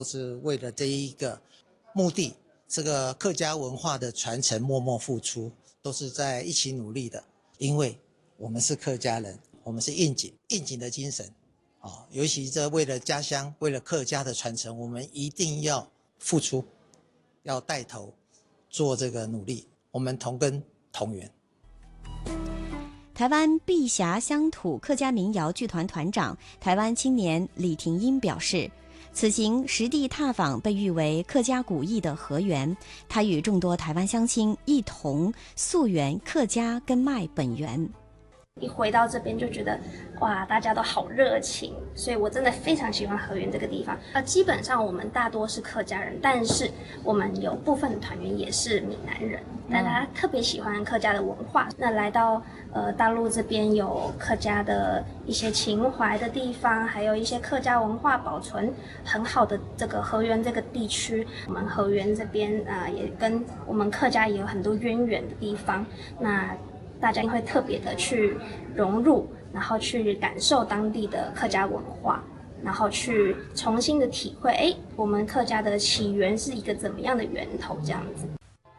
都是为了这一个目的，这个客家文化的传承默默付出，都是在一起努力的。因为我们是客家人，我们是应景的精神，尤其这为了家乡，为了客家的传承，我们一定要付出，要带头做这个努力，我们同根同源。 台湾碧霞乡土客家民谣剧团团长、台湾青年李廷英表示，此行实地踏访被誉为客家古意的河源，他与众多台湾乡亲一同溯源客家根脉本源。 一回到这边就觉得哇，大家都好热情，所以我真的非常喜欢河源这个地方。基本上我们大多是客家人，但是我们有部分团员也是闽南人，大家特别喜欢客家的文化。那来到大陆这边有客家的一些情怀的地方，还有一些客家文化保存很好的这个河源这个地区，我们河源这边也跟我们客家也有很多渊源的地方。那大家会特别的去融入，然后去感受当地的客家文化，然后去重新的体会，我们客家的起源是一个怎么样的源头这样子。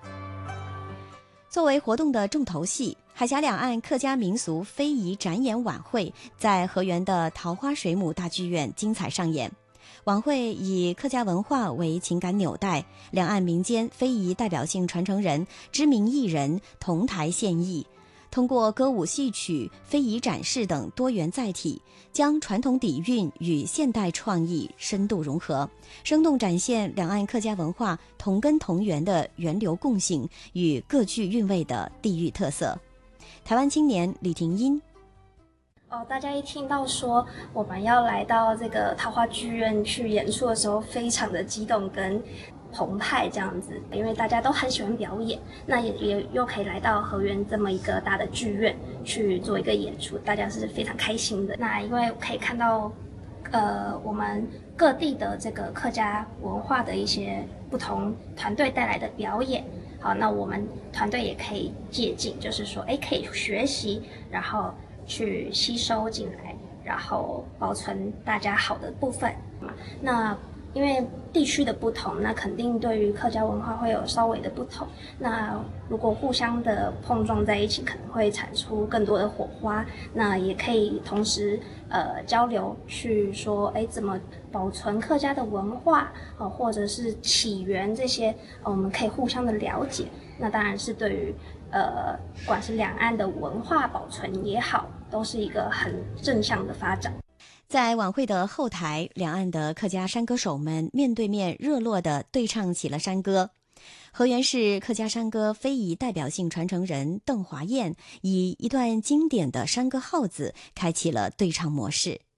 作为活动的重头戏，海峡两岸客家民俗非遗展演晚会在河源的桃花水母大剧院精彩上演。晚会以客家文化为情感纽带，两岸民间非遗代表性传承人、知名艺人同台献艺，通过歌舞戏曲、非遗展示等多元载体，将传统底蕴与现代创意深度融合，生动展现两岸客家文化同根同源的源流共性与各具韵味的地域特色。台湾青年李廷英。 大家一听到说我们要来到这个桃花剧院去演出的时候，非常的激动跟澎湃这样子，因为大家都很喜欢表演，那也又可以来到河源这么一个大的剧院去做一个演出，大家是非常开心的。那因为可以看到我们各地的这个客家文化的一些不同团队带来的表演，好，那我们团队也可以借鉴，就是说可以学习，然后去吸收进来，然后保存大家好的部分。那因为地区的不同，那肯定对于客家文化会有稍微的不同。那如果互相的碰撞在一起，可能会产出更多的火花。那也可以同时交流，去说怎么保存客家的文化或者是起源这些，我们可以互相的了解。那当然是对于不管是两岸的文化保存也好，都是一个很正向的发展。 在晚会的后台，两岸的客家山歌手们面对面热络地对唱起了山歌。河源市客家山歌非遗代表性传承人邓华燕以一段经典的山歌号子开启了对唱模式。